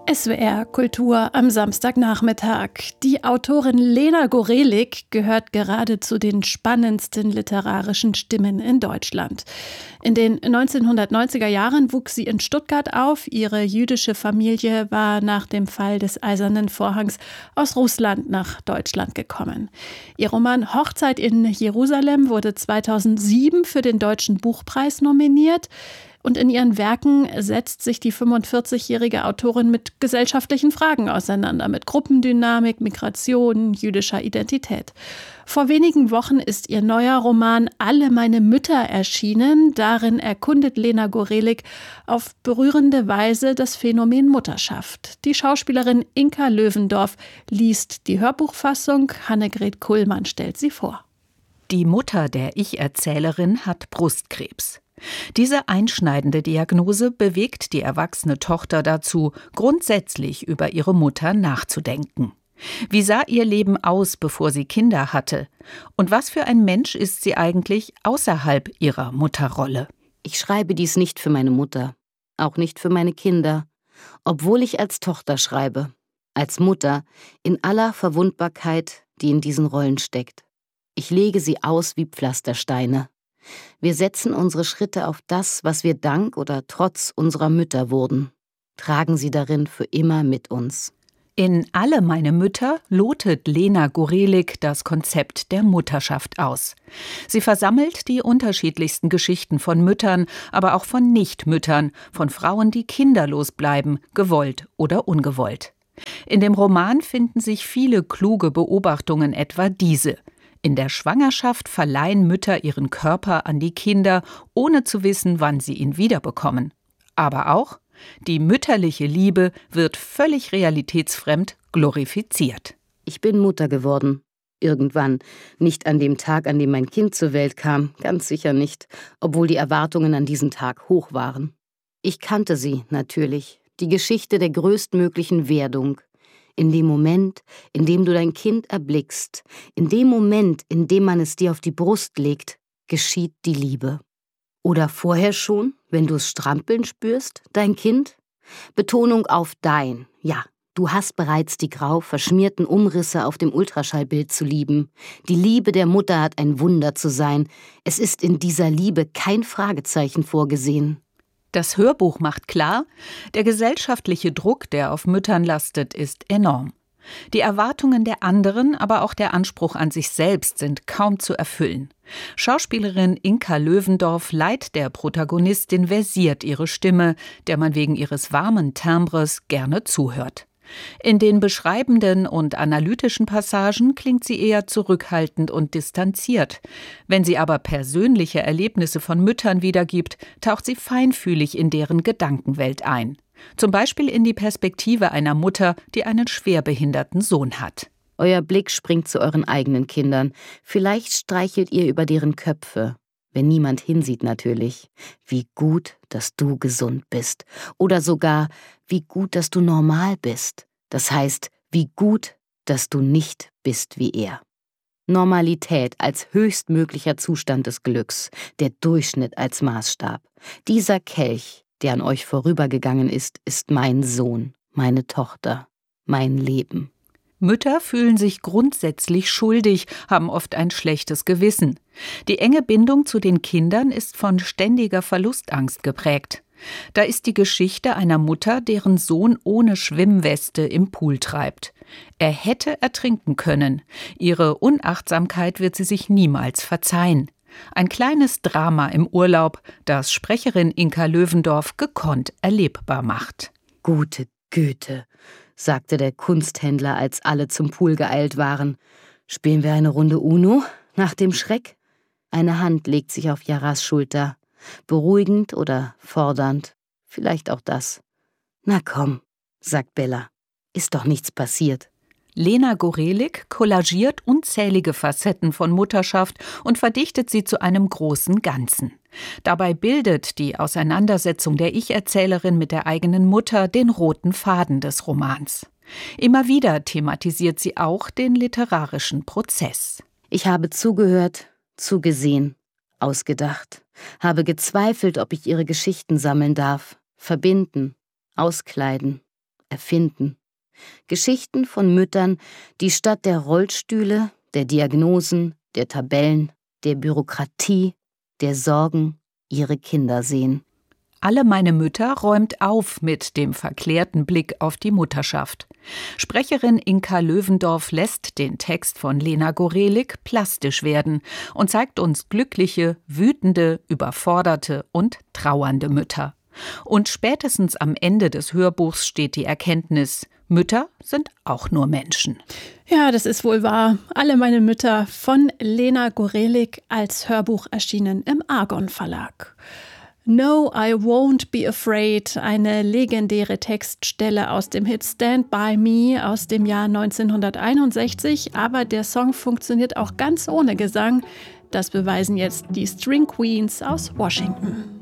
SWR Kultur am Samstagnachmittag. Die Autorin Lena Gorelik gehört gerade zu den spannendsten literarischen Stimmen in Deutschland. In den 1990er Jahren wuchs sie in Stuttgart auf. Ihre jüdische Familie war nach dem Fall des Eisernen Vorhangs aus Russland nach Deutschland gekommen. Ihr Roman Hochzeit in Jerusalem wurde 2007 für den Deutschen Buchpreis nominiert. Und in ihren Werken setzt sich die 45-jährige Autorin mit gesellschaftlichen Fragen auseinander, mit Gruppendynamik, Migration, jüdischer Identität. Vor wenigen Wochen ist ihr neuer Roman Alle meine Mütter erschienen. Darin erkundet Lena Gorelik auf berührende Weise das Phänomen Mutterschaft. Die Schauspielerin Inka Löwendorf liest die Hörbuchfassung, Annegret Kullmann stellt sie vor. Die Mutter der Ich-Erzählerin hat Brustkrebs. Diese einschneidende Diagnose bewegt die erwachsene Tochter dazu, grundsätzlich über ihre Mutter nachzudenken. Wie sah ihr Leben aus, bevor sie Kinder hatte? Und was für ein Mensch ist sie eigentlich außerhalb ihrer Mutterrolle? Ich schreibe dies nicht für meine Mutter, auch nicht für meine Kinder, obwohl ich als Tochter schreibe, als Mutter, in aller Verwundbarkeit, die in diesen Rollen steckt. Ich lege sie aus wie Pflastersteine. Wir setzen unsere Schritte auf das, was wir dank oder trotz unserer Mütter wurden, tragen sie darin für immer mit uns. In Alle meine Mütter lotet Lena Gorelik das Konzept der Mutterschaft aus. Sie versammelt die unterschiedlichsten Geschichten von Müttern, aber auch von Nichtmüttern, von Frauen, die kinderlos bleiben, gewollt oder ungewollt. In dem Roman finden sich viele kluge Beobachtungen, etwa diese: In der Schwangerschaft verleihen Mütter ihren Körper an die Kinder, ohne zu wissen, wann sie ihn wiederbekommen. Aber auch: Die mütterliche Liebe wird völlig realitätsfremd glorifiziert. Ich bin Mutter geworden. Irgendwann. Nicht an dem Tag, an dem mein Kind zur Welt kam. Ganz sicher nicht. Obwohl die Erwartungen an diesen Tag hoch waren. Ich kannte sie, natürlich. Die Geschichte der größtmöglichen Werdung. In dem Moment, in dem du dein Kind erblickst, in dem Moment, in dem man es dir auf die Brust legt, geschieht die Liebe. Oder vorher schon, wenn du es strampeln spürst, dein Kind? Betonung auf dein, ja, du hast bereits die grau verschmierten Umrisse auf dem Ultraschallbild zu lieben. Die Liebe der Mutter hat ein Wunder zu sein. Es ist in dieser Liebe kein Fragezeichen vorgesehen. Das Hörbuch macht klar, der gesellschaftliche Druck, der auf Müttern lastet, ist enorm. Die Erwartungen der anderen, aber auch der Anspruch an sich selbst sind kaum zu erfüllen. Schauspielerin Inka Löwendorf leiht der Protagonistin versiert ihre Stimme, der man wegen ihres warmen Timbres gerne zuhört. In den beschreibenden und analytischen Passagen klingt sie eher zurückhaltend und distanziert. Wenn sie aber persönliche Erlebnisse von Müttern wiedergibt, taucht sie feinfühlig in deren Gedankenwelt ein. Zum Beispiel in die Perspektive einer Mutter, die einen schwerbehinderten Sohn hat. Euer Blick springt zu euren eigenen Kindern. Vielleicht streichelt ihr über deren Köpfe. Wenn niemand hinsieht natürlich. Wie gut, dass du gesund bist. Oder sogar, wie gut, dass du normal bist. Das heißt, wie gut, dass du nicht bist wie er. Normalität als höchstmöglicher Zustand des Glücks. Der Durchschnitt als Maßstab. Dieser Kelch, der an euch vorübergegangen ist mein Sohn, meine Tochter, mein Leben. Mütter fühlen sich grundsätzlich schuldig, haben oft ein schlechtes Gewissen. Die enge Bindung zu den Kindern ist von ständiger Verlustangst geprägt. Da ist die Geschichte einer Mutter, deren Sohn ohne Schwimmweste im Pool treibt. Er hätte ertrinken können. Ihre Unachtsamkeit wird sie sich niemals verzeihen. Ein kleines Drama im Urlaub, das Sprecherin Inka Löwendorf gekonnt erlebbar macht. Gute Güte, sagte der Kunsthändler, als alle zum Pool geeilt waren. Spielen wir eine Runde Uno nach dem Schreck? Eine Hand legt sich auf Jaras Schulter. Beruhigend oder fordernd. Vielleicht auch das. Na komm, sagt Bella. Ist doch nichts passiert. Lena Gorelik kollagiert unzählige Facetten von Mutterschaft und verdichtet sie zu einem großen Ganzen. Dabei bildet die Auseinandersetzung der Ich-Erzählerin mit der eigenen Mutter den roten Faden des Romans. Immer wieder thematisiert sie auch den literarischen Prozess. Ich habe zugehört, zugesehen, ausgedacht, habe gezweifelt, ob ich ihre Geschichten sammeln darf, verbinden, auskleiden, erfinden. Geschichten von Müttern, die statt der Rollstühle, der Diagnosen, der Tabellen, der Bürokratie, der Sorgen ihre Kinder sehen. Alle meine Mütter räumt auf mit dem verklärten Blick auf die Mutterschaft. Sprecherin Inka Löwendorf lässt den Text von Lena Gorelik plastisch werden und zeigt uns glückliche, wütende, überforderte und trauernde Mütter. Und spätestens am Ende des Hörbuchs steht die Erkenntnis: Mütter sind auch nur Menschen. Ja, das ist wohl wahr. Alle meine Mütter von Lena Gorelik als Hörbuch erschienen im Argon Verlag. No, I Won't Be Afraid, eine legendäre Textstelle aus dem Hit Stand By Me aus dem Jahr 1961. Aber der Song funktioniert auch ganz ohne Gesang. Das beweisen jetzt die String Queens aus Washington.